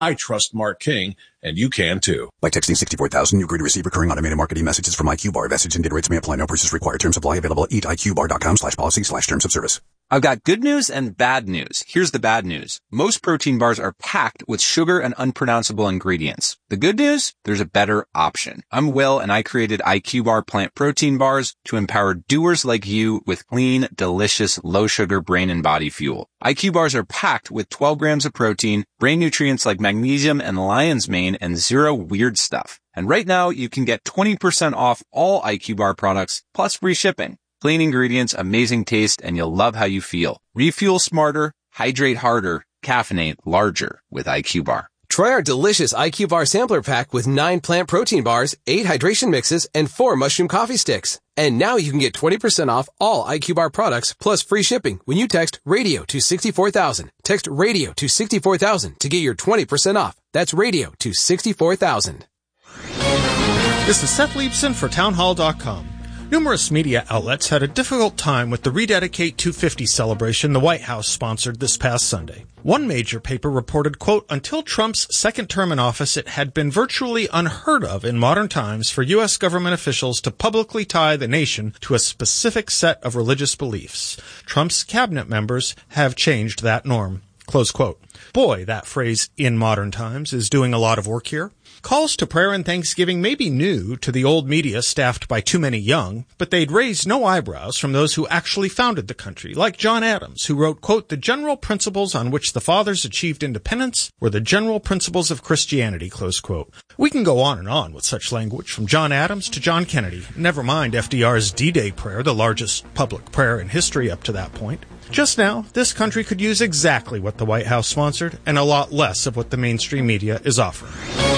I trust Mark King, and you can too. By texting 64,000, you agree to receive recurring automated marketing messages from IQ Bar. Message and data rates may apply. No purchase required. Terms apply. Available at eatiqbar.com/policy/terms of service. I've got good news and bad news. Here's the bad news. Most protein bars are packed with sugar and unpronounceable ingredients. The good news? There's a better option. I'm Will, and I created IQ Bar plant protein bars to empower doers like you with clean, delicious, low-sugar brain and body fuel. IQ Bars are packed with 12 grams of protein, brain nutrients like magnesium and lion's mane, and zero weird stuff. And right now, you can get 20% off all IQ Bar products, plus free shipping. Clean ingredients, amazing taste, and you'll love how you feel. Refuel smarter, hydrate harder, caffeinate larger with IQ Bar. Try our delicious IQ Bar sampler pack with 9 plant protein bars, 8 hydration mixes, and 4 mushroom coffee sticks. And now you can get 20% off all IQ Bar products plus free shipping when you text radio to 64,000. Text radio to 64,000 to get your 20% off. That's radio to 64,000. This is Seth Leibson for townhall.com. Numerous media outlets had a difficult time with the Rededicate 250 celebration the White House sponsored this past Sunday. One major paper reported, quote, until Trump's second term in office, it had been virtually unheard of in modern times for U.S. government officials to publicly tie the nation to a specific set of religious beliefs. Trump's cabinet members have changed that norm. Close quote. Boy, that phrase, in modern times, is doing a lot of work here. Calls to prayer and thanksgiving may be new to the old media staffed by too many young, but they'd raise no eyebrows from those who actually founded the country, like John Adams, who wrote, quote, the general principles on which the fathers achieved independence were the general principles of Christianity, close quote. We can go on with such language from John Adams to John Kennedy, never mind FDR's D-Day prayer, the largest public prayer in history up to that point. Just now, this country could use exactly what the White House sponsored and a lot less of what the mainstream media is offering.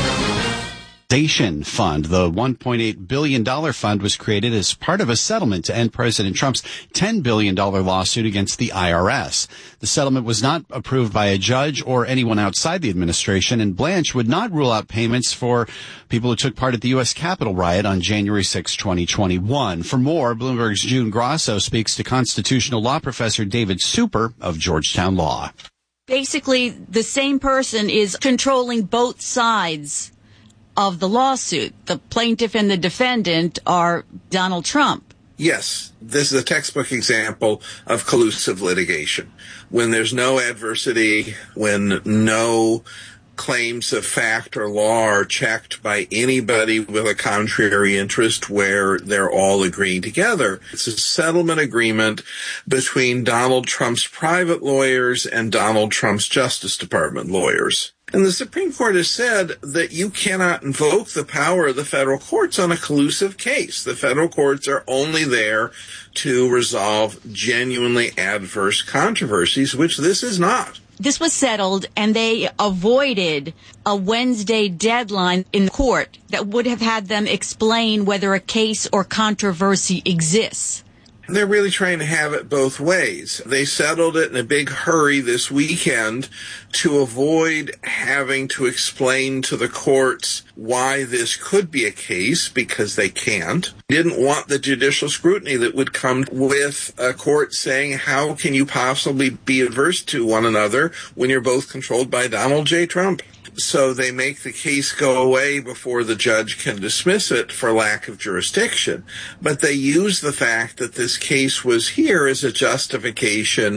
Fund. The $1.8 billion fund was created as part of a settlement to end President Trump's $10 billion lawsuit against the IRS. The settlement was not approved by a judge or anyone outside the administration, and Blanche would not rule out payments for people who took part at the U.S. Capitol riot on January 6, 2021. For more, Bloomberg's June Grosso speaks to constitutional law professor David Super of Georgetown Law. Basically, the same person is controlling both sides of the lawsuit. The plaintiff and the defendant are Donald Trump. Yes, this is a textbook example of collusive litigation. When there's no adversity, when no claims of fact or law are checked by anybody with a contrary interest, where they're all agreeing together. It's a settlement agreement between Donald Trump's private lawyers and Donald Trump's Justice Department lawyers. And the Supreme Court has said that you cannot invoke the power of the federal courts on a collusive case. The federal courts are only there to resolve genuinely adverse controversies, which this is not. This was settled, and they avoided a Wednesday deadline in court that would have had them explain whether a case or controversy exists. They're really trying to have it both ways. They settled it in a big hurry this weekend to avoid having to explain to the courts why this could be a case, because they can't. Didn't want the judicial scrutiny that would come with a court saying, how can you possibly be adverse to one another when you're both controlled by Donald J. Trump? So they make the case go away before the judge can dismiss it for lack of jurisdiction. But they use the fact that this case was here as a justification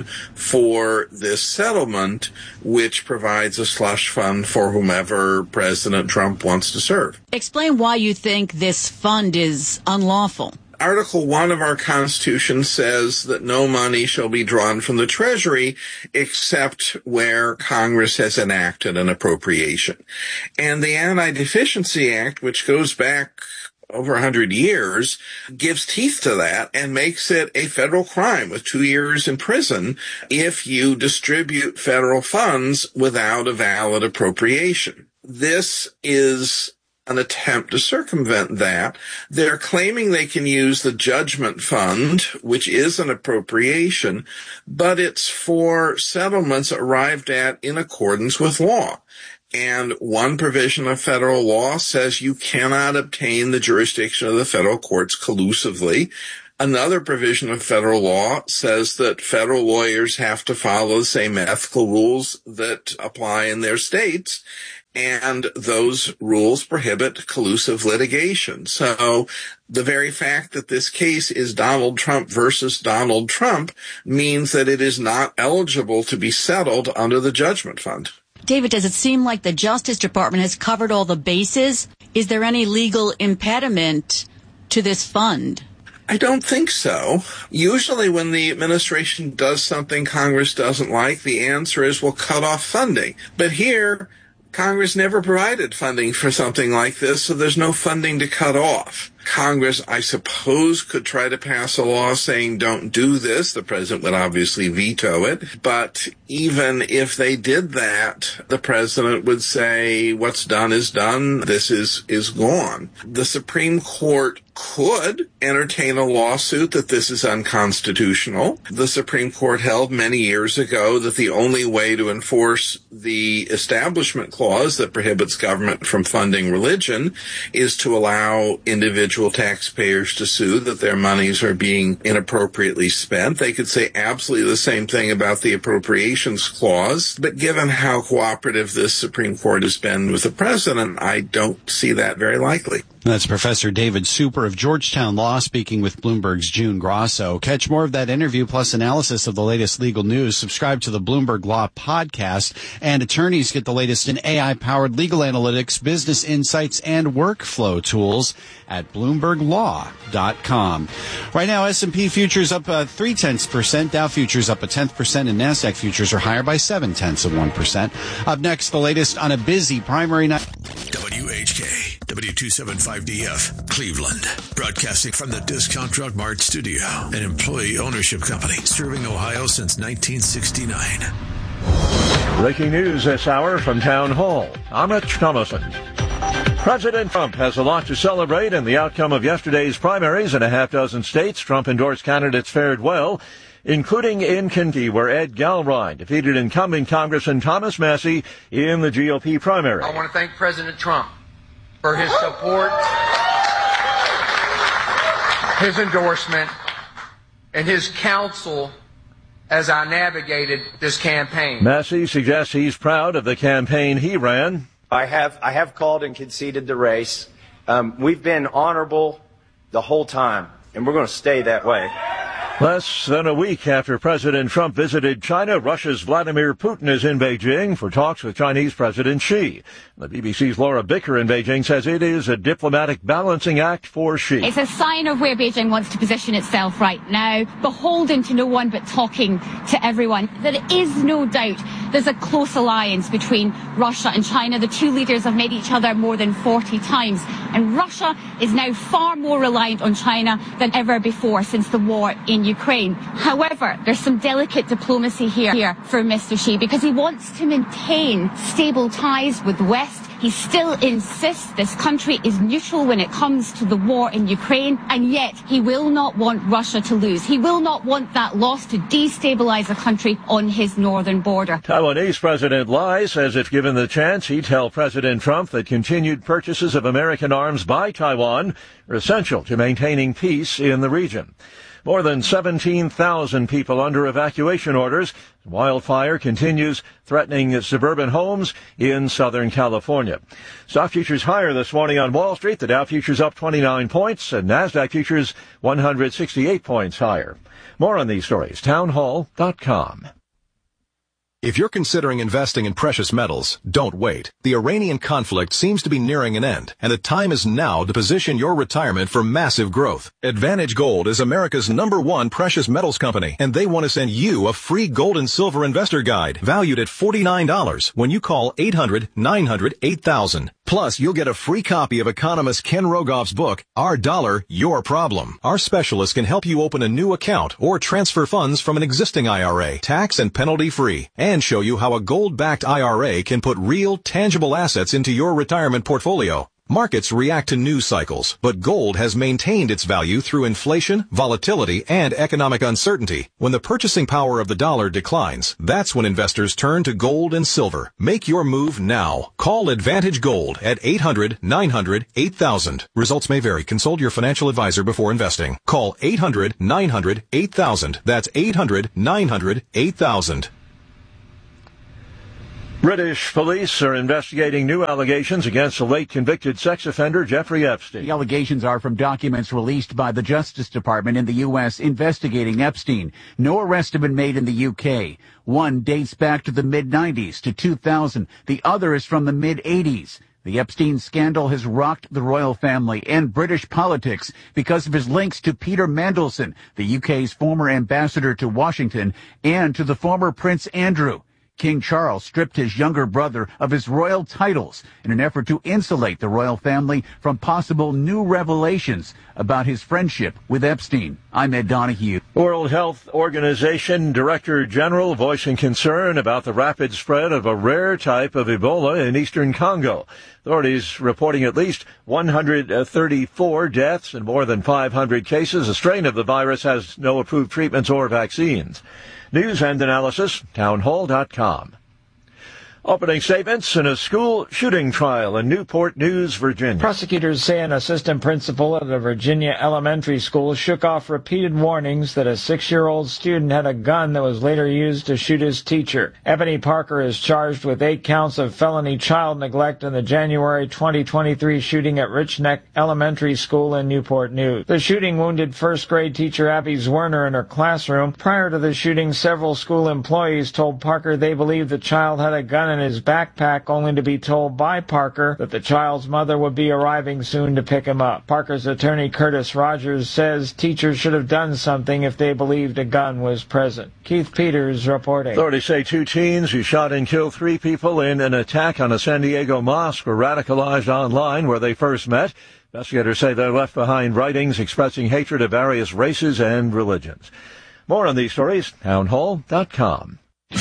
for this settlement, which provides a slush fund for whomever President Trump wants to serve. Explain why you think this fund is unlawful. Article 1 of our Constitution says that no money shall be drawn from the Treasury except where Congress has enacted an appropriation. And the Anti-Deficiency Act, which goes back over 100 years, gives teeth to that and makes it a federal crime with 2 years in prison if you distribute federal funds without a valid appropriation. This is an attempt to circumvent that. They're claiming they can use the judgment fund, which is an appropriation, but it's for settlements arrived at in accordance with law. And one provision of federal law says you cannot obtain the jurisdiction of the federal courts collusively. Another provision of federal law says that federal lawyers have to follow the same ethical rules that apply in their states, and those rules prohibit collusive litigation. So the very fact that this case is Donald Trump versus Donald Trump means that it is not eligible to be settled under the judgment fund. David, does it seem like the Justice Department has covered all the bases? Is there any legal impediment to this fund? I don't think so. Usually when the administration does something Congress doesn't like, the answer is we'll cut off funding. But here, Congress never provided funding for something like this, so there's no funding to cut off. Congress, I suppose, could try to pass a law saying don't do this. The president would obviously veto it. But even if they did that, the president would say what's done is done. This is gone. The Supreme Court could entertain a lawsuit that this is unconstitutional. The Supreme Court held many years ago that the only way to enforce the Establishment Clause that prohibits government from funding religion is to allow individual taxpayers to sue that their monies are being inappropriately spent. They could say absolutely the same thing about the Appropriations Clause, but given how cooperative this Supreme Court has been with the president, I don't see that very likely. That's Professor David Super of Georgetown Law speaking with Bloomberg's June Grosso. Catch more of that interview plus analysis of the latest legal news. Subscribe to the Bloomberg Law podcast, and attorneys get the latest in AI-powered legal analytics, business insights, and workflow tools at BloombergLaw.com. Right now, S&P futures up 0.3%, Dow futures up 0.1%, and NASDAQ futures are higher by 0.7%. Up next, the latest on a busy primary night. WHK, W275DF, Cleveland. Broadcasting from the Discount Drug Mart studio, an employee ownership company serving Ohio since 1969. Breaking news this hour from Town Hall. I'm Rich Thomason. President Trump has a lot to celebrate in the outcome of yesterday's primaries in a half dozen states. Trump-endorsed candidates fared well, including in Kentucky, where Ed Galbraith defeated incumbent Congressman Thomas Massie in the GOP primary. I want to thank President Trump for his support, his endorsement, and his counsel as I navigated this campaign. Massie suggests he's proud of the campaign he ran. I have called and conceded the race. We've been honorable the whole time, and we're going to stay that way. Less than a week after President Trump visited China, Russia's Vladimir Putin is in Beijing for talks with Chinese President Xi. The BBC's Laura Bicker in Beijing says it is a diplomatic balancing act for Xi. It's a sign of where Beijing wants to position itself right now, beholden to no one but talking to everyone. There is no doubt there's a close alliance between Russia and China. The two leaders have met each other more than 40 times, and Russia is now far more reliant on China than ever before since the war in Ukraine. However, there's some delicate diplomacy here for Mr. Xi because he wants to maintain stable ties with the West. He still insists this country is neutral when it comes to the war in Ukraine, and yet he will not want Russia to lose. He will not want that loss to destabilize a country on his northern border. Taiwanese President Lai says if given the chance, he'd tell President Trump that continued purchases of American arms by Taiwan are essential to maintaining peace in the region. More than 17,000 people under evacuation orders. Wildfire continues threatening suburban homes in Southern California. Stock futures higher this morning on Wall Street. The Dow futures up 29 points and NASDAQ futures 168 points higher. More on these stories, townhall.com. If you're considering investing in precious metals, don't wait. The Iranian conflict seems to be nearing an end, and the time is now to position your retirement for massive growth. Advantage Gold is America's #1 precious metals company, and they want to send you a free gold and silver investor guide valued at $49 when you call 800-900-8000. Plus, you'll get a free copy of economist Ken Rogoff's book, Our Dollar, Your Problem. Our specialists can help you open a new account or transfer funds from an existing IRA, tax and penalty free, and show you how a gold-backed IRA can put real, tangible assets into your retirement portfolio. Markets react to news cycles, but gold has maintained its value through inflation, volatility, and economic uncertainty. When the purchasing power of the dollar declines, that's when investors turn to gold and silver. Make your move now. Call Advantage Gold at 800-900-8000. Results may vary. Consult your financial advisor before investing. Call 800-900-8000. That's 800-900-8000. British police are investigating new allegations against the late convicted sex offender Jeffrey Epstein. The allegations are from documents released by the Justice Department in the U.S. investigating Epstein. No arrests have been made in the U.K. One dates back to the mid-90s to 2000. The other is from the mid-80s. The Epstein scandal has rocked the royal family and British politics because of his links to Peter Mandelson, the UK's former ambassador to Washington, and to the former Prince Andrew. King Charles stripped his younger brother of his royal titles in an effort to insulate the royal family from possible new revelations about his friendship with Epstein. I'm Ed Donahue. World Health Organization Director General voicing concern about the rapid spread of a rare type of Ebola in eastern Congo. Authorities reporting at least 134 deaths and more than 500 cases. A strain of the virus has no approved treatments or vaccines. News and analysis, townhall.com. Opening statements in a school shooting trial in Newport News, Virginia. Prosecutors say an assistant principal at a Virginia elementary school shook off repeated warnings that a 6-year-old student had a gun that was later used to shoot his teacher. Ebony Parker is charged with 8 counts of felony child neglect in the January 2023 shooting at Rich Neck Elementary School in Newport News. The shooting wounded first-grade teacher Abby Zwerner in her classroom. Prior to the shooting, several school employees told Parker they believed the child had a gun in his backpack, only to be told by Parker that the child's mother would be arriving soon to pick him up. Parker's attorney Curtis Rogers says teachers should have done something if they believed a gun was present. Keith Peters reporting. Authorities say 2 teens who shot and killed 3 people in an attack on a San Diego mosque were radicalized online where they first met. Investigators say they left behind writings expressing hatred of various races and religions. More on these stories, townhall.com.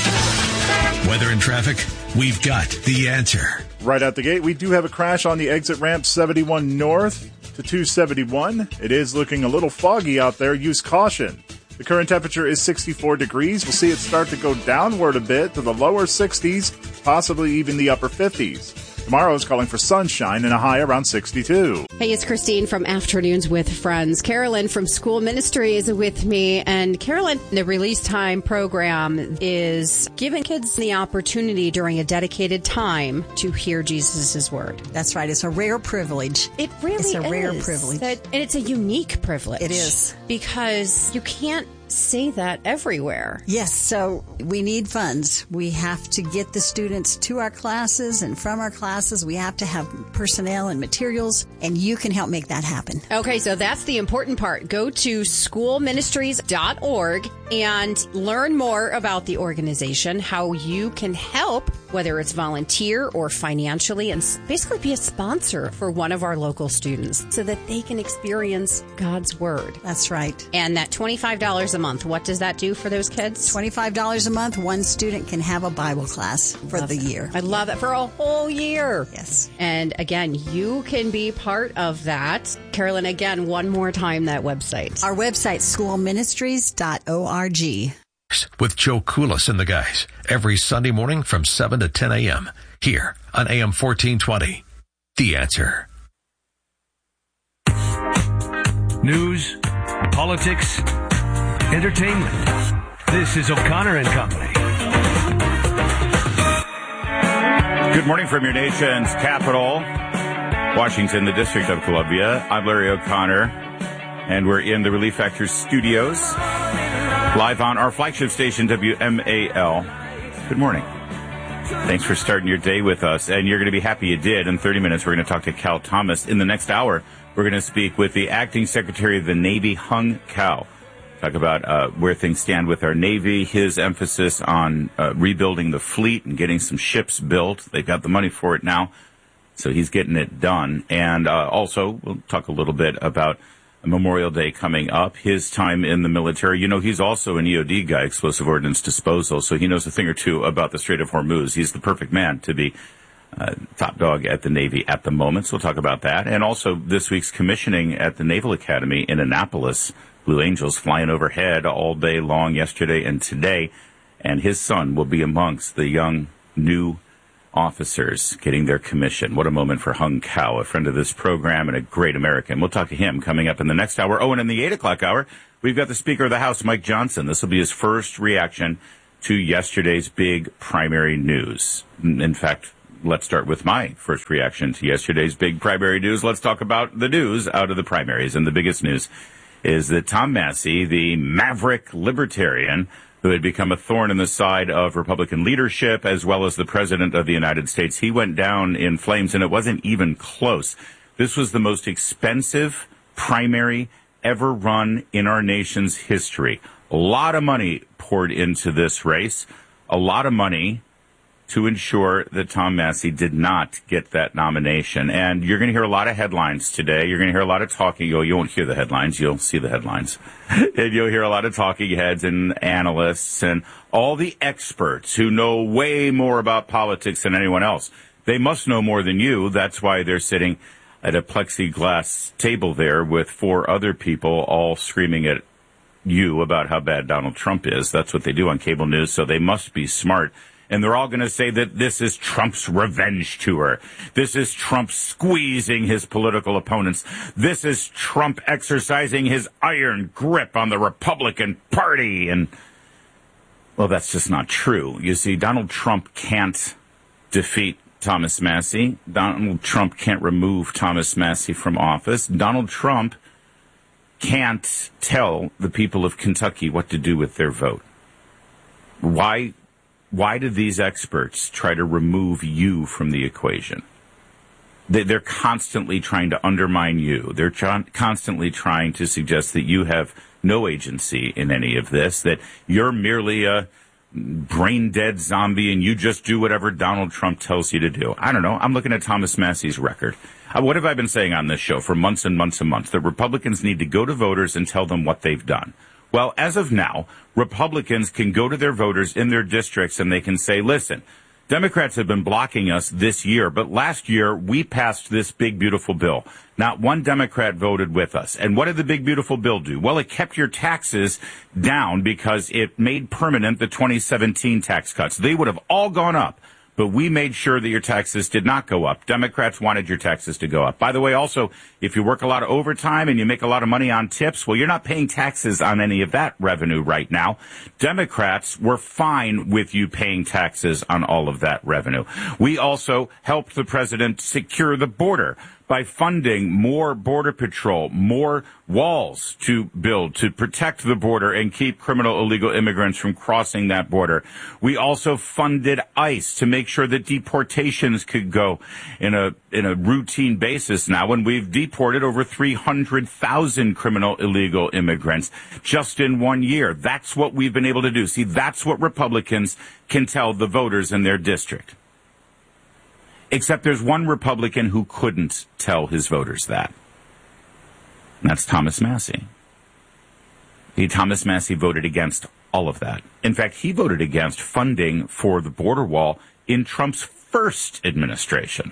Weather and traffic, we've got the answer. Right out the gate, we do have a crash on the exit ramp 71 north to 271. It is looking a little foggy out there. Use caution. The current temperature is 64 degrees. We'll see it start to go downward a bit to the lower 60s, possibly even the upper 50s. Tomorrow is calling for sunshine and a high around 62. Hey, it's Christine from Afternoons with Friends. Carolyn from School Ministry is with me. And Carolyn, the Release Time program is giving kids the opportunity during a dedicated time to hear Jesus' word. That's right. It's a rare privilege. It really is. It's a rare privilege. And it's a unique privilege. It is. Because you can't say that everywhere. Yes, so we need funds. We have to get the students to our classes, and from our classes we have to have personnel and materials, and you can help make that happen. Okay, so that's the important part. Go to schoolministries.org and learn more about the organization, how you can help, whether it's volunteer or financially, and basically be a sponsor for one of our local students so that they can experience God's Word. That's right. And that $25 a month, what does that do for those kids? $25 a month, one student can have a Bible class for the year. I love it. For a whole year. Yes. And again, you can be part of that. Carolyn, again, one more time, that website. Our website, schoolministries.org. With Joe Koulis and the guys every Sunday morning from 7 to 10 a.m. here on AM 1420. The Answer. News, politics, entertainment. This is O'Connor and Company. Good morning from your nation's capital, Washington, the District of Columbia. I'm Larry O'Connor, and we're in the Relief Factor studios, live on our flagship station, WMAL. Good morning. Thanks for starting your day with us, and you're going to be happy you did. In 30 minutes, we're going to talk to Cal Thomas. In the next hour, we're going to speak with the Acting Secretary of the Navy, Hung Cao. Talk about where things stand with our Navy, his emphasis on rebuilding the fleet and getting some ships built. They've got the money for it now, so he's getting it done. And also, we'll talk a little bit about Memorial Day coming up, his time in the military. You know, he's also an EOD guy, explosive ordnance disposal, so he knows a thing or two about the Strait of Hormuz. He's the perfect man to be top dog at the Navy at the moment. So we'll talk about that. And also this week's commissioning at the Naval Academy in Annapolis. Blue Angels flying overhead all day long yesterday and today. And his son will be amongst the young new officers getting their commission. What a moment for Hung Kao, a friend of this program and a great American. We'll talk to him coming up in the next hour. Oh, and in the 8 o'clock hour, we've got the Speaker of the House, Mike Johnson. This will be his first reaction to yesterday's big primary news. In fact, let's start with my first reaction to yesterday's big primary news. Let's talk about the news out of the primaries. And the biggest news is that Tom Massie, the maverick libertarian who had become a thorn in the side of Republican leadership as well as the President of the United States, he went down in flames, and it wasn't even close. This was the most expensive primary ever run in our nation's history. A lot of money poured into this race, a lot of money to ensure that Tom Massie did not get that nomination. And you're going to hear a lot of headlines today. You're going to hear a lot of talking. You won't hear the headlines. You'll see the headlines. And you'll hear a lot of talking heads and analysts and all the experts who know way more about politics than anyone else. They must know more than you. That's why they're sitting at a plexiglass table there with 4 other people all screaming at you about how bad Donald Trump is. That's what they do on cable news, so they must be smart. And they're all going to say that this is Trump's revenge tour. This is Trump squeezing his political opponents. This is Trump exercising his iron grip on the Republican Party. And, well, that's just not true. You see, Donald Trump can't defeat Thomas Massie. Donald Trump can't remove Thomas Massie from office. Donald Trump can't tell the people of Kentucky what to do with their vote. Why do these experts try to remove you from the equation? They're constantly trying to undermine you. They're constantly trying to suggest that you have no agency in any of this, that you're merely a brain-dead zombie and you just do whatever Donald Trump tells you to do. I don't know. I'm looking at Thomas Massie's record. What have I been saying on this show for months and months and months? That Republicans need to go to voters and tell them what they've done. Well, as of now, Republicans can go to their voters in their districts and they can say, listen, Democrats have been blocking us this year, but last year we passed this big, beautiful bill. Not one Democrat voted with us. And what did the big, beautiful bill do? Well, it kept your taxes down because it made permanent the 2017 tax cuts. They would have all gone up. But we made sure that your taxes did not go up. Democrats wanted your taxes to go up. By the way, also, if you work a lot of overtime and you make a lot of money on tips, well, you're not paying taxes on any of that revenue right now. Democrats were fine with you paying taxes on all of that revenue. We also helped the president secure the border by funding more border patrol, more walls to build to protect the border and keep criminal illegal immigrants from crossing that border. We also funded ICE to make sure that deportations could go in a routine basis now, and we've deported over 300,000 criminal illegal immigrants just in 1 year. That's what we've been able to do. See, that's what Republicans can tell the voters in their district. Except there's one Republican who couldn't tell his voters that. And that's Thomas Massie. Thomas Massie voted against all of that. In fact, he voted against funding for the border wall in Trump's first administration.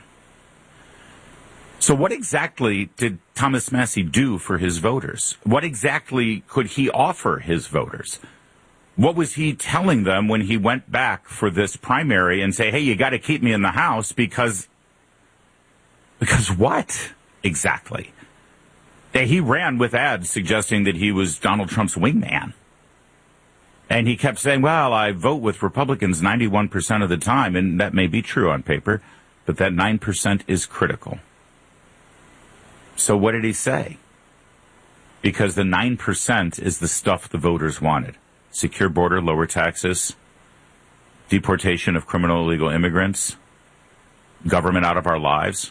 So what exactly did Thomas Massie do for his voters? What exactly could he offer his voters? What was he telling them when he went back for this primary and say, hey, you got to keep me in the House because what exactly? He ran with ads suggesting that he was Donald Trump's wingman. And he kept saying, well, I vote with Republicans 91% of the time. And that may be true on paper, but that 9% is critical. So what did he say? Because the 9% is the stuff the voters wanted. Secure border, lower taxes, deportation of criminal illegal immigrants, government out of our lives.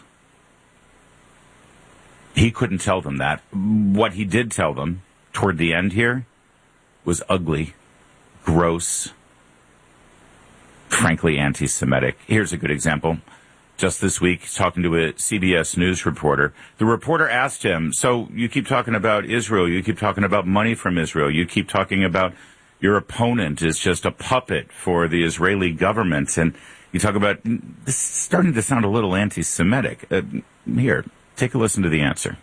He couldn't tell them that. What he did tell them toward the end here was ugly, gross, frankly anti-Semitic. Here's a good example. Just this week, talking to a CBS News reporter, the reporter asked him, so you keep talking about Israel, you keep talking about money from Israel, you keep talking about your opponent is just a puppet for the Israeli government. And You talk about, this is starting to sound a little anti-Semitic. Here, take a listen to the answer.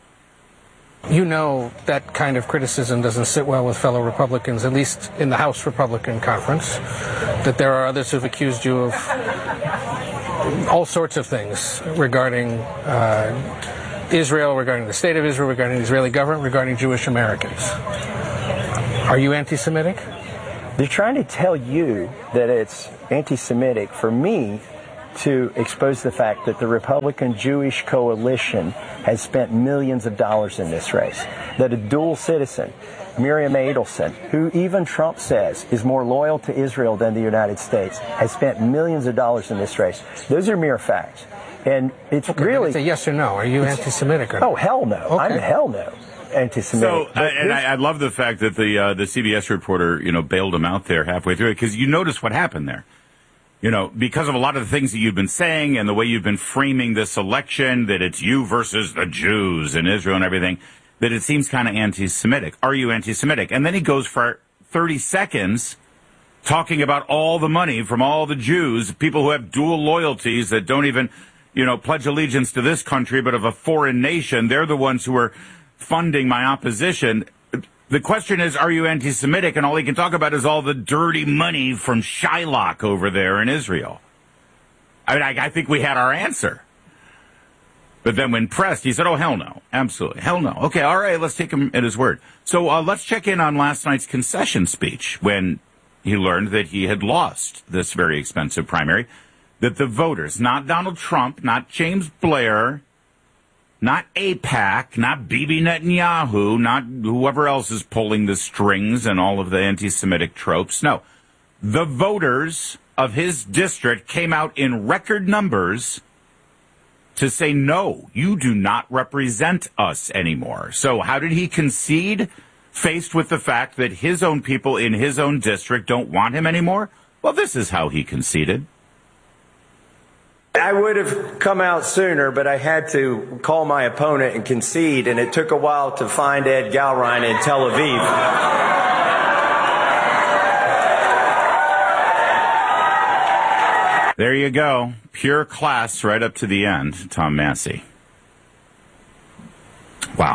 You know that kind of criticism doesn't sit well with fellow Republicans, at least in the House Republican Conference, that there are others who've accused you of all sorts of things regarding Israel, regarding the state of Israel, regarding the Israeli government, regarding Jewish Americans. Are you anti-Semitic? They're trying to tell you that it's anti-Semitic for me to expose the fact that the Republican Jewish coalition has spent millions of dollars in this race. That a dual citizen, Miriam Adelson, who even Trump says is more loyal to Israel than the United States, has spent millions of dollars in this race. Those are mere facts. And it's really... It's a yes or no. Are you anti-Semitic or not? Oh, hell no. Okay. I'm hell no. Anti-Semitic. So, I love the fact that the CBS reporter, bailed him out there halfway through it, because you notice what happened there. Because of a lot of the things that you've been saying and the way you've been framing this election, that it's you versus the Jews in Israel and everything, that it seems kind of anti-Semitic. Are you anti-Semitic? And then he goes for 30 seconds talking about all the money from all the Jews, people who have dual loyalties that don't even, pledge allegiance to this country, but of a foreign nation. They're the ones who are funding my opposition. The question is, are you anti-Semitic? And all he can talk about is all the dirty money from Shylock over there in Israel. I think we had our answer. But then when pressed, he said, oh, hell no. Absolutely. Hell no. Okay, all right, let's take him at his word. So let's check in on last night's concession speech when he learned that he had lost this very expensive primary, that the voters, not Donald Trump, not James Blair, not AIPAC, not Bibi Netanyahu, not whoever else is pulling the strings and all of the anti-Semitic tropes. No, the voters of his district came out in record numbers to say, no, you do not represent us anymore. So how did he concede, faced with the fact that his own people in his own district don't want him anymore? Well, this is how he conceded. I would have come out sooner, but I had to call my opponent and concede, and it took a while to find Ed Galrein in Tel Aviv. There you go. Pure class right up to the end, Tom Massey. Wow.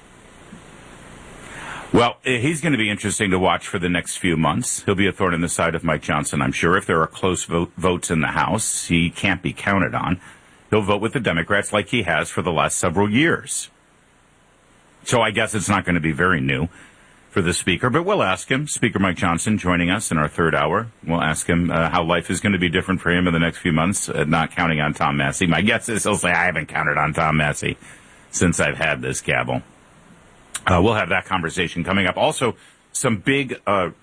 Well, he's going to be interesting to watch for the next few months. He'll be a thorn in the side of Mike Johnson, I'm sure. If there are close votes in the House, he can't be counted on. He'll vote with the Democrats like he has for the last several years. So I guess it's not going to be very new for the Speaker, but we'll ask him. Speaker Mike Johnson joining us in our third hour. We'll ask him how life is going to be different for him in the next few months, not counting on Tom Massey. My guess is he'll say, I haven't counted on Tom Massey since I've had this gavel. We'll have that conversation coming up. Also, some big,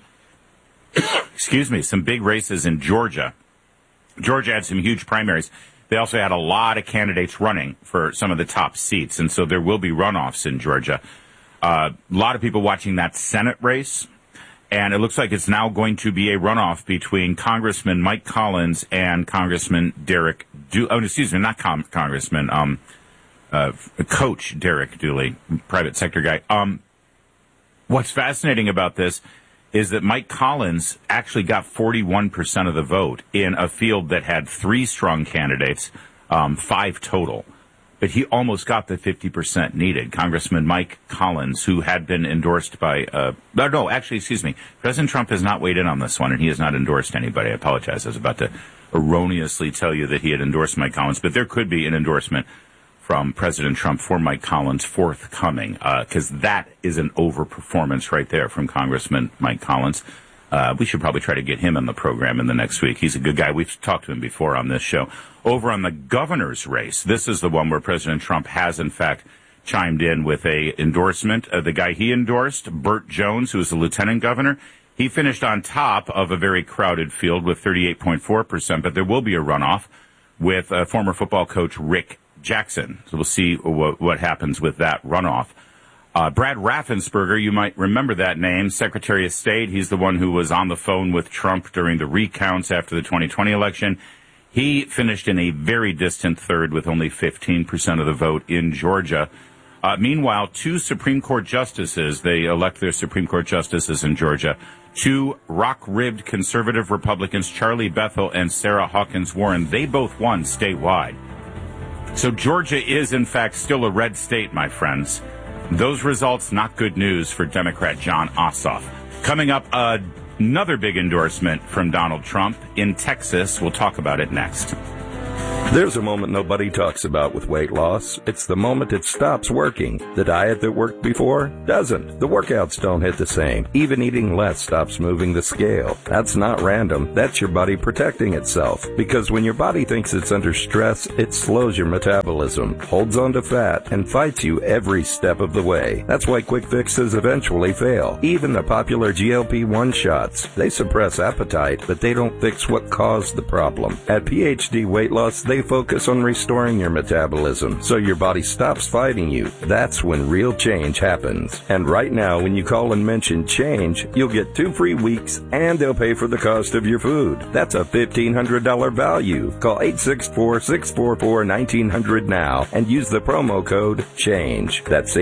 some big races in Georgia. Georgia had some huge primaries. They also had a lot of candidates running for some of the top seats, and so there will be runoffs in Georgia. A lot of people watching that Senate race, and it looks like it's now going to be a runoff between Congressman Mike Collins and Congressman Derek Coach Derek Dooley, private sector guy. What's fascinating about this is that Mike Collins actually got 41% of the vote in a field that had 3 strong candidates, 5 total. But he almost got the 50% needed. Congressman Mike Collins, who had been endorsed by, President Trump has not weighed in on this one, and he has not endorsed anybody. I apologize. I was about to erroneously tell you that he had endorsed Mike Collins, but there could be an endorsement from President Trump for Mike Collins forthcoming, because that is an overperformance right there from Congressman Mike Collins. We should probably try to get him on the program in the next week. He's a good guy. We've talked to him before on this show. Over on the governor's race, this is the one where President Trump has, in fact, chimed in with a endorsement. The guy he endorsed, Burt Jones, who is the lieutenant governor, he finished on top of a very crowded field with 38.4%, but there will be a runoff with former football coach Rick Jackson. So we'll see what happens with that runoff. Brad Raffensperger, you might remember that name, Secretary of State. He's the one who was on the phone with Trump during the recounts after the 2020 election. He finished in a very distant third with only 15% of the vote in Georgia. Meanwhile, 2 Supreme Court justices, they elect their Supreme Court justices in Georgia. Two rock-ribbed conservative Republicans, Charlie Bethel and Sarah Hawkins Warren, they both won statewide. So Georgia is, in fact, still a red state, my friends. Those results, not good news for Democrat Jon Ossoff. Coming up, another big endorsement from Donald Trump in Texas. We'll talk about it next. There's a moment nobody talks about with weight loss. It's the moment it stops working. The diet that worked before doesn't. The workouts don't hit the same. Even eating less stops moving the scale. That's not random. That's your body protecting itself. Because when your body thinks it's under stress, it slows your metabolism, holds on to fat, and fights you every step of the way. That's why quick fixes eventually fail. Even the popular GLP-1 shots. They suppress appetite, but they don't fix what caused the problem. At PhD Weight Loss, they focus on restoring your metabolism so your body stops fighting you. That's when real change happens. And right now, when you call and mention change, you'll get 2 free weeks and they'll pay for the cost of your food. That's a $1,500 value. Call 864-644-1900 now and use the promo code CHANGE. That's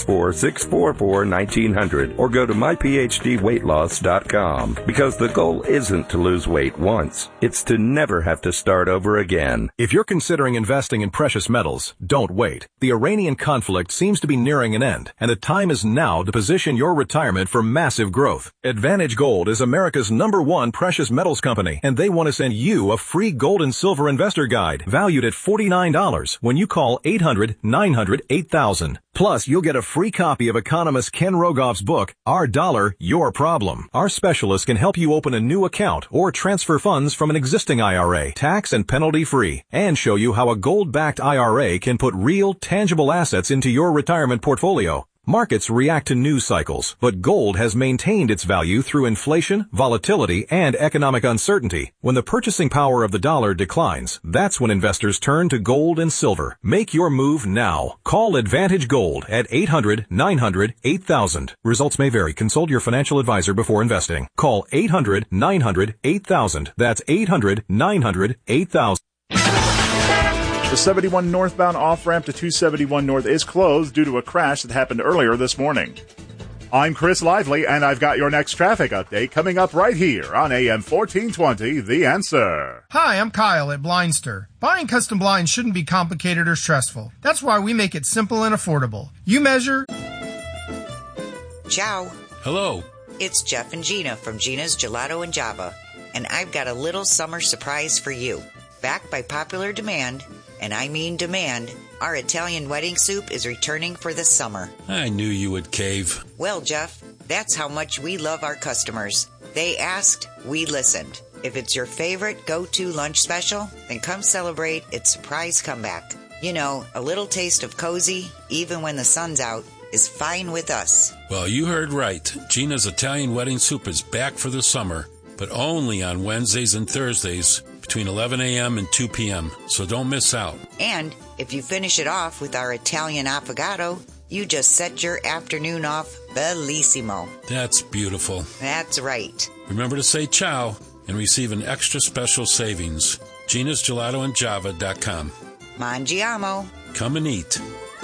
864-644-1900 or go to myphdweightloss.com, because the goal isn't to lose weight once. It's to never have to start over again. If you're considering investing in precious metals, don't wait. The Iranian conflict seems to be nearing an end, and the time is now to position your retirement for massive growth. Advantage Gold is America's #1 precious metals company, and they want to send you a free gold and silver investor guide valued at $49 when you call 800-900-8000. Plus, you'll get a free copy of economist Ken Rogoff's book, Our Dollar, Your Problem. Our specialists can help you open a new account or transfer funds from an existing IRA, tax and penalty free, and show you how a gold-backed IRA can put real, tangible assets into your retirement portfolio. Markets react to news cycles, but gold has maintained its value through inflation, volatility, and economic uncertainty. When the purchasing power of the dollar declines, that's when investors turn to gold and silver. Make your move now. Call Advantage Gold at 800-900-8000. Results may vary. Consult your financial advisor before investing. Call 800-900-8000. That's 800-900-8000. The 71 northbound off-ramp to 271 North is closed due to a crash that happened earlier this morning. I'm Chris Lively, and I've got your next traffic update coming up right here on AM 1420, The Answer. Hi, I'm Kyle at Blindster. Buying custom blinds shouldn't be complicated or stressful. That's why we make it simple and affordable. You measure. Ciao. Hello. It's Jeff and Gina from Gina's Gelato and Java, and I've got a little summer surprise for you. Backed by popular demand, and I mean demand, our Italian wedding soup is returning for the summer. I knew you would cave. Well, Jeff, that's how much we love our customers. They asked, we listened. If it's your favorite go-to lunch special, then come celebrate its surprise comeback. You know, a little taste of cozy, even when the sun's out, is fine with us. Well, you heard right. Gina's Italian wedding soup is back for the summer, but only on Wednesdays and Thursdays between 11 a.m. and 2 p.m., so don't miss out. And if you finish it off with our Italian affogato, you just set your afternoon off bellissimo. That's beautiful. That's right. Remember to say ciao and receive an extra special savings. GinasGelatoandJava.com. Mangiamo. Come and eat.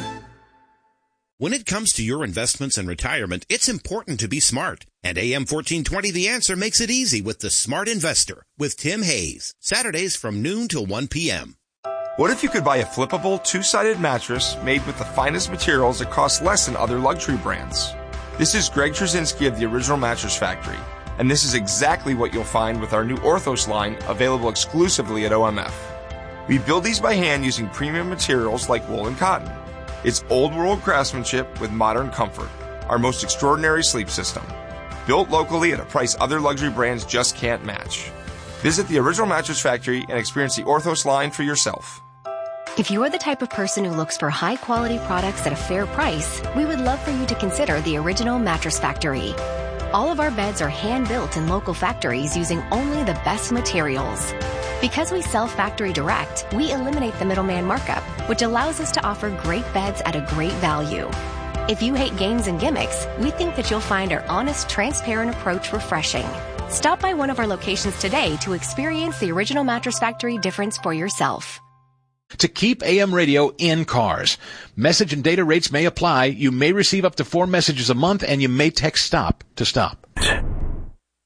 When it comes to your investments and retirement, it's important to be smart. And AM 1420 The Answer makes it easy with The Smart Investor with Tim Hayes. Saturdays from noon till 1 p.m. What if you could buy a flippable two-sided mattress made with the finest materials that cost less than other luxury brands? This is Greg Trzynski of the Original Mattress Factory, and this is exactly what you'll find with our new Orthos line available exclusively at OMF. We build these by hand using premium materials like wool and cotton. It's old-world craftsmanship with modern comfort, our most extraordinary sleep system. Built locally at a price other luxury brands just can't match. Visit the Original Mattress Factory and experience the Orthos line for yourself. If you are the type of person who looks for high-quality products at a fair price, we would love for you to consider the Original Mattress Factory. All of our beds are hand-built in local factories using only the best materials. Because we sell factory direct, we eliminate the middleman markup, which allows us to offer great beds at a great value. If you hate games and gimmicks, we think that you'll find our honest, transparent approach refreshing. Stop by one of our locations today to experience the Original Mattress Factory difference for yourself. To keep AM radio in cars. Message and data rates may apply. You may receive up to 4 messages a month, and you may text STOP to stop.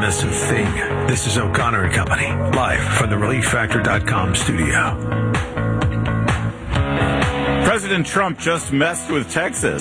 ominous thing. This is O'Connor and Company, live from the ReliefFactor.com studio. President Trump just messed with Texas.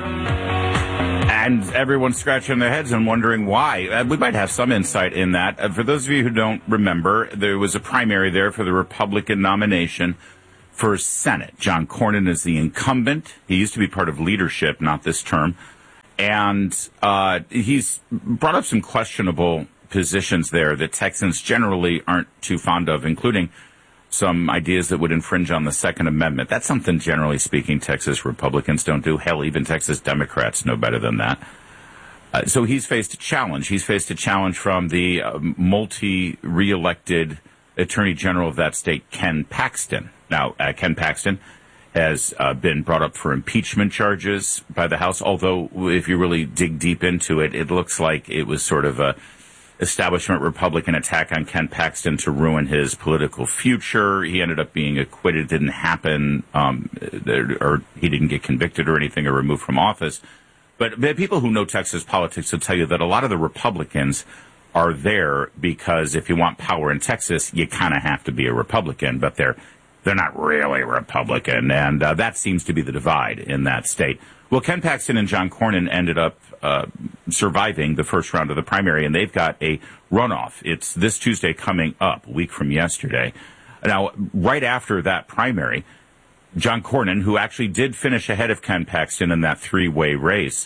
And everyone's scratching their heads and wondering why. We might have some insight in that. For those of you who don't remember, there was a primary there for the Republican nomination for Senate. John Cornyn is the incumbent. He used to be part of leadership, not this term. And he's brought up some questionable positions there that Texans generally aren't too fond of, including some ideas that would infringe on the Second Amendment. That's something, generally speaking, Texas Republicans don't do. Hell, even Texas Democrats know better than that. So he's faced a challenge. He's faced a challenge from the multi-reelected Attorney General of that state, Ken Paxton. Now, Ken Paxton has been brought up for impeachment charges by the House, although if you really dig deep into it, it looks like it was sort of a establishment Republican attack on Ken Paxton to ruin his political future. He ended up being acquitted. It didn't happen, or he didn't get convicted or anything or removed from office. But people who know Texas politics will tell you that a lot of the Republicans are there because if you want power in Texas, you kind of have to be a Republican, but they're not really Republican, and that seems to be the divide in that state. Well, Ken Paxton and John Cornyn ended up surviving the first round of the primary, and they've got a runoff. It's this Tuesday coming up, a week from yesterday. Now, right after that primary, John Cornyn, who actually did finish ahead of Ken Paxton in that three-way race,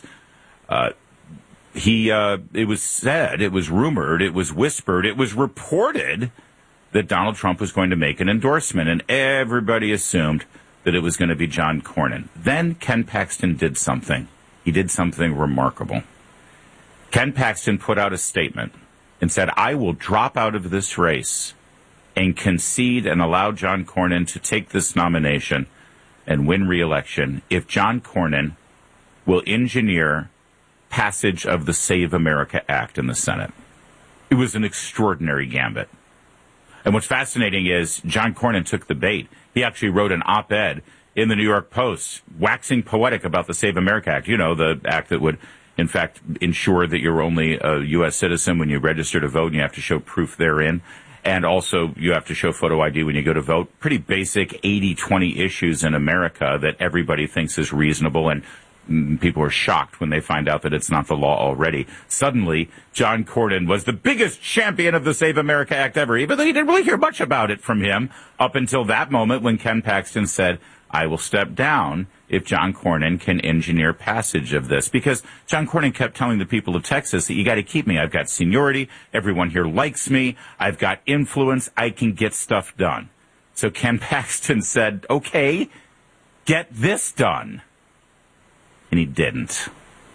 it was said, it was rumored, it was whispered, it was reported that Donald Trump was going to make an endorsement, and everybody assumed that it was going to be John Cornyn. Then Ken Paxton did something. He did something remarkable. Ken Paxton put out a statement and said, I will drop out of this race and concede and allow John Cornyn to take this nomination and win re-election if John Cornyn will engineer passage of the Save America Act in the Senate. It was an extraordinary gambit. And what's fascinating is John Cornyn took the bait. He actually wrote an op-ed in the New York Post, waxing poetic about the Save America Act. You know, the act that would, in fact, ensure that you're only a U.S. citizen when you register to vote and you have to show proof therein. And also, you have to show photo ID when you go to vote. Pretty basic 80-20 issues in America that everybody thinks is reasonable, and people are shocked when they find out that it's not the law already. Suddenly, John Cornyn was the biggest champion of the Save America Act ever, even though you didn't really hear much about it from him up until that moment when Ken Paxton said, I will step down if John Cornyn can engineer passage of this. Because John Cornyn kept telling the people of Texas that you got to keep me. I've got seniority. Everyone here likes me. I've got influence. I can get stuff done. So Ken Paxton said, okay, get this done. And he didn't.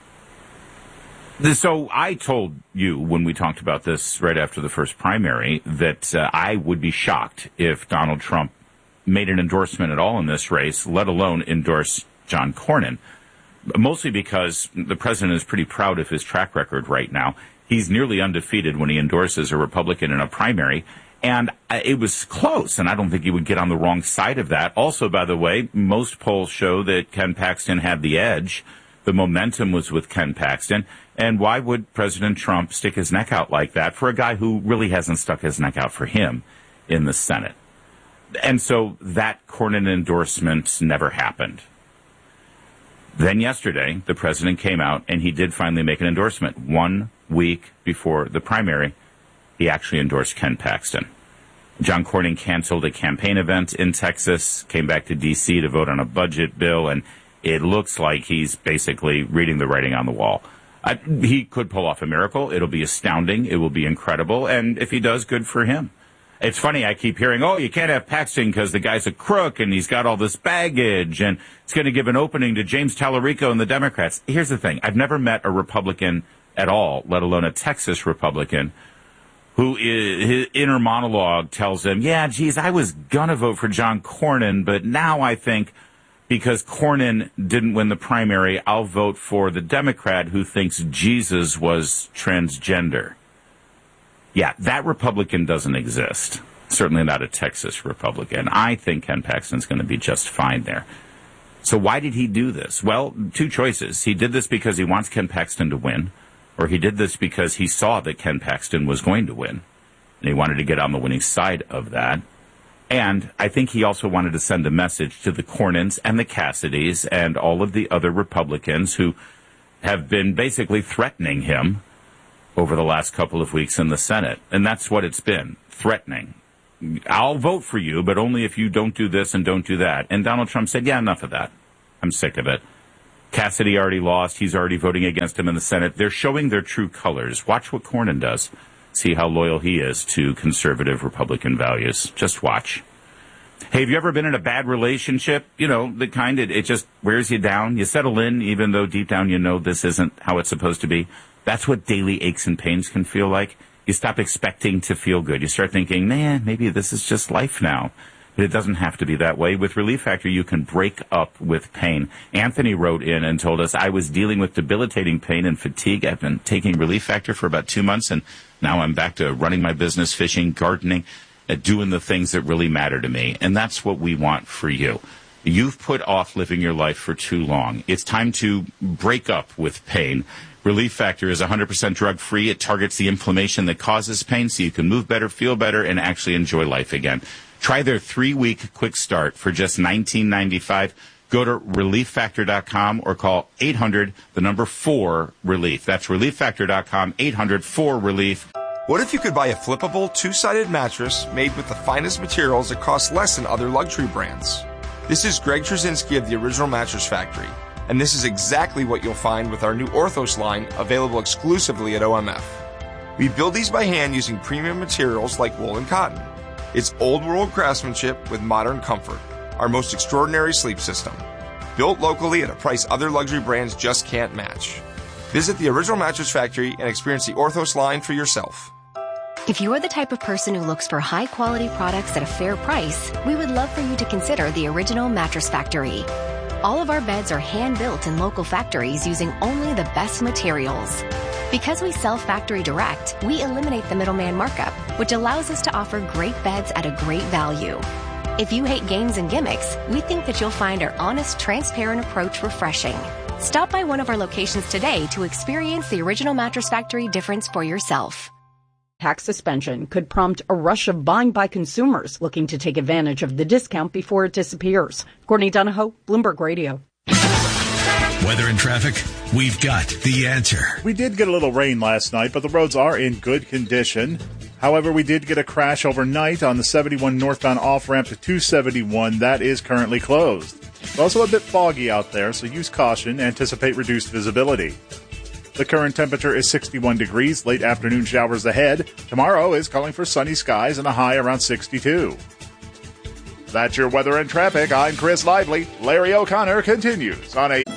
So I told you when we talked about this right after the first primary that I would be shocked if Donald Trump made an endorsement at all in this race, let alone endorse John Cornyn, mostly because the president is pretty proud of his track record right now. He's nearly undefeated when he endorses a Republican in a primary, and it was close, and I don't think he would get on the wrong side of that. Also, by the way, most polls show that Ken Paxton had the edge. The momentum was with Ken Paxton, and why would President Trump stick his neck out like that for a guy who really hasn't stuck his neck out for him in the Senate? And so that Cornyn endorsement never happened. Then yesterday, the president came out, and he did finally make an endorsement. 1 week before the primary, he actually endorsed Ken Paxton. John Cornyn canceled a campaign event in Texas, came back to D.C. to vote on a budget bill, and it looks like he's basically reading the writing on the wall. He could pull off a miracle. It'll be astounding. It will be incredible. And if he does, good for him. It's funny, I keep hearing, you can't have Paxton because the guy's a crook and he's got all this baggage and it's going to give an opening to James Tallarico and the Democrats. Here's the thing. I've never met a Republican at all, let alone a Texas Republican, who his inner monologue tells him, I was going to vote for John Cornyn, but now I think because Cornyn didn't win the primary, I'll vote for the Democrat who thinks Jesus was transgender. Yeah, that Republican doesn't exist. Certainly not a Texas Republican. I think Ken Paxton's going to be just fine there. So why did he do this? Well, two choices. He did this because he wants Ken Paxton to win. or he did this because he saw that Ken Paxton was going to win, and he wanted to get on the winning side of that. And I think he also wanted to send a message to the Cornyn's and the Cassidys and all of the other Republicans who have been basically threatening him over the last couple of weeks in the Senate. And that's what it's been, threatening. I'll vote for you, but only if you don't do this and don't do that. And Donald Trump said, yeah, enough of that. I'm sick of it. Cassidy already lost. He's already voting against him in the Senate. They're showing their true colors. Watch what Cornyn does. See how loyal he is to conservative Republican values. Just watch. Hey, have you ever been in a bad relationship? You know, the kind it just wears you down. You settle in, even though deep down you know this isn't how it's supposed to be. That's what daily aches and pains can feel like. You stop expecting to feel good. You start thinking, man, maybe this is just life now. But it doesn't have to be that way. With Relief Factor, you can break up with pain. Anthony wrote in and told us, I was dealing with debilitating pain and fatigue. I've been taking Relief Factor for about 2 months, and now I'm back to running my business, fishing, gardening, doing the things that really matter to me. And that's what we want for you. You've put off living your life for too long. It's time to break up with pain. Relief Factor is 100% drug-free. It targets the inflammation that causes pain so you can move better, feel better, and actually enjoy life again. Try their 3-week quick start for just $19.95. Go to ReliefFactor.com or call 800-4-RELIEF. That's ReliefFactor.com, 800-4-RELIEF. What if you could buy a flippable two-sided mattress made with the finest materials that cost less than other luxury brands? This is Greg Trzynski of the Original Mattress Factory, and this is exactly what you'll find with our new Orthos line available exclusively at OMF. We build these by hand using premium materials like wool and cotton. It's old-world craftsmanship with modern comfort, our most extraordinary sleep system. Built locally at a price other luxury brands just can't match. Visit the Original Mattress Factory and experience the Orthos line for yourself. If you are the type of person who looks for high-quality products at a fair price, we would love for you to consider the Original Mattress Factory. All of our beds are hand-built in local factories using only the best materials. Because we sell factory direct, we eliminate the middleman markup, which allows us to offer great beds at a great value. If you hate games and gimmicks, we think that you'll find our honest, transparent approach refreshing. Stop by one of our locations today to experience the Original Mattress Factory difference for yourself. Tax suspension could prompt a rush of buying by consumers looking to take advantage of the discount before it disappears. Courtney Donahoe, Bloomberg Radio. Weather and traffic, we've got the answer. We did get a little rain last night, but the roads are in good condition. However, we did get a crash overnight on the 71 northbound off-ramp to 271. That is currently closed. It's also a bit foggy out there, so use caution. Anticipate reduced visibility. The current temperature is 61 degrees. Late afternoon showers ahead. Tomorrow is calling for sunny skies and a high around 62. That's your weather and traffic. I'm Chris Lively. Larry O'Connor continues on a...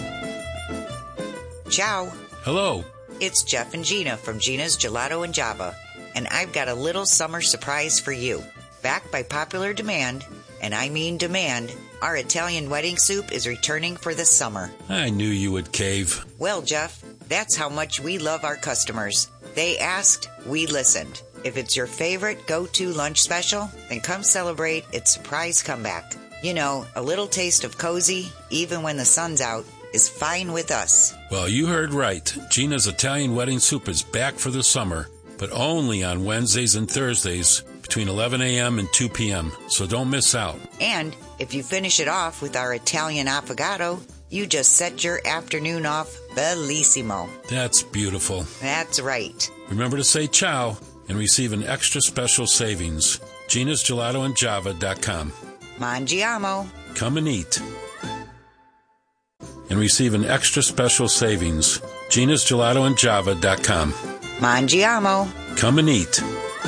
Ciao. Hello. It's Jeff and Gina from Gina's Gelato and Java, and I've got a little summer surprise for you. Backed by popular demand, and I mean demand, our Italian wedding soup is returning for the summer. I knew you would cave. Well, Jeff, that's how much we love our customers. They asked, we listened. If it's your favorite go-to lunch special, then come celebrate its surprise comeback. You know, a little taste of cozy, even when the sun's out, is fine with us. Well, you heard right. Gina's Italian wedding soup is back for the summer, but only on Wednesdays and Thursdays between 11 a.m. and 2 p.m., so don't miss out. And if you finish it off with our Italian affogato, you just set your afternoon off bellissimo. That's beautiful. That's right. Remember to say ciao and receive an extra special savings. Gina'sGelatoandJava.com. Mangiamo. Come and eat. And receive an extra special savings. Gina'sGelatoandJava.com. Mangiamo. Come and eat.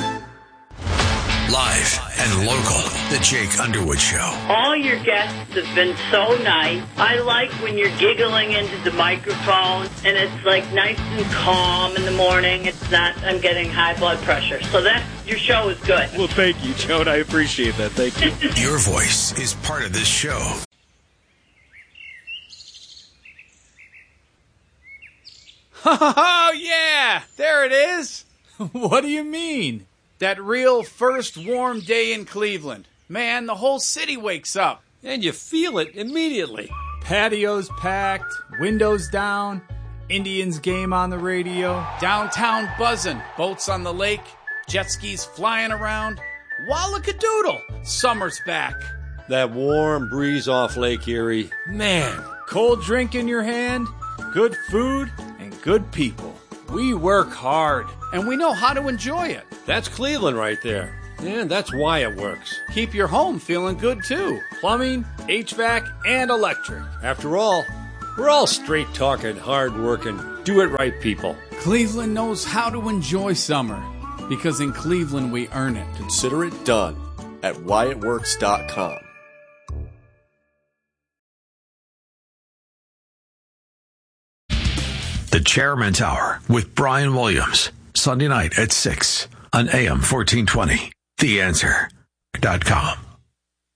Live and local, The Jake Underwood Show. All your guests have been so nice. I like when you're giggling into the microphone, and it's like nice and calm in the morning. It's not, I'm getting high blood pressure. So your show is good. Well, thank you, Joan. I appreciate that. Thank you. Your voice is part of this show. Oh, yeah! There it is! What do you mean? That real first warm day in Cleveland. Man, the whole city wakes up. And you feel it immediately. Patios packed, windows down. Indians game on the radio, downtown buzzing, boats on the lake, jet skis flying around. Wallakadoodle, summer's back. That warm breeze off Lake Erie. Man, cold drink in your hand, good food, and good people. We work hard, and we know how to enjoy it. That's Cleveland right there. And that's why it works. Keep your home feeling good, too. Plumbing, HVAC, and electric. After all, we're all straight-talking, hard-working, do-it-right people. Cleveland knows how to enjoy summer, because in Cleveland we earn it. Consider it done at whyitworks.com. The Chairman's Hour with Brian Williams. Sunday night at 6 on AM 1420. TheAnswer.com.